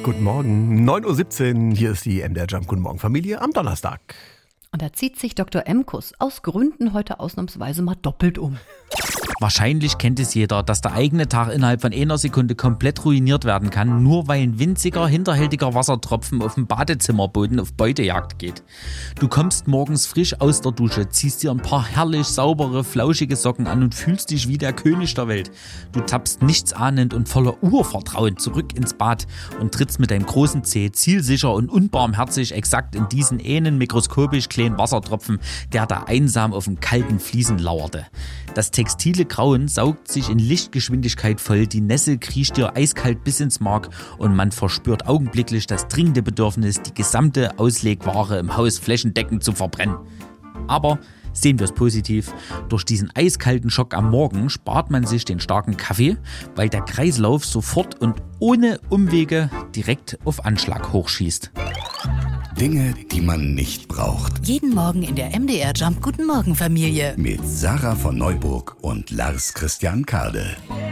Guten Morgen, 9.17 Uhr, hier ist die MDR Jump. Guten Morgen, Familie, am Donnerstag. Und da zieht sich Dr. Emkus aus Gründen heute ausnahmsweise mal doppelt um. Wahrscheinlich kennt es jeder, dass der eigene Tag innerhalb von einer Sekunde komplett ruiniert werden kann, nur weil ein winziger, hinterhältiger Wassertropfen auf dem Badezimmerboden auf Beutejagd geht. Du kommst morgens frisch aus der Dusche, ziehst dir ein paar herrlich saubere, flauschige Socken an und fühlst dich wie der König der Welt. Du tappst nichtsahnend und voller Urvertrauen zurück ins Bad und trittst mit deinem großen Zeh zielsicher und unbarmherzig exakt in diesen einen mikroskopisch kleinen Wassertropfen, der da einsam auf den kalten Fliesen lauerte. Das textile Grauen saugt sich in Lichtgeschwindigkeit voll, die Nässe kriecht dir eiskalt bis ins Mark und man verspürt augenblicklich das dringende Bedürfnis, die gesamte Auslegware im Haus flächendeckend zu verbrennen. Aber sehen wir es positiv, durch diesen eiskalten Schock am Morgen spart man sich den starken Kaffee, weil der Kreislauf sofort und ohne Umwege direkt auf Anschlag hochschießt. Dinge, die man nicht braucht. Jeden Morgen in der MDR Jump Guten Morgen Familie. Mit Sarah von Neuburg und Lars Christian Kade.